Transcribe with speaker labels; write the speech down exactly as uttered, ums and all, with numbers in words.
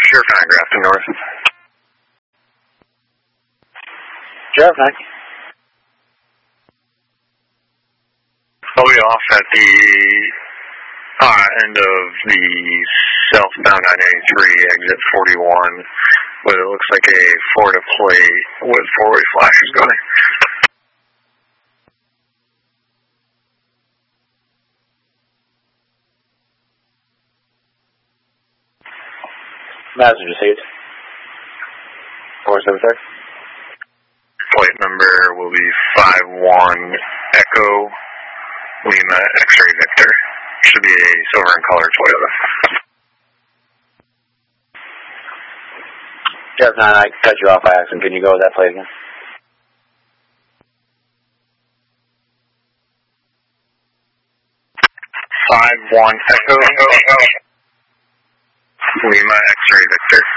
Speaker 1: Sheriff nine, Grafton North.
Speaker 2: Sheriff nine.
Speaker 1: I'll be off at the uh, end of the southbound nine eighty-three, exit forty-one, with it looks like a Florida plate with four-way flashes going.
Speaker 2: Message received. four seven three.
Speaker 1: Plate number will be five one Echo Lima X-ray Victor. Should be a silver and color Toyota.
Speaker 2: Sheriff nine, I cut you off by accident. Can you go with that plate again?
Speaker 1: five one Echo Lima X-ray Victor.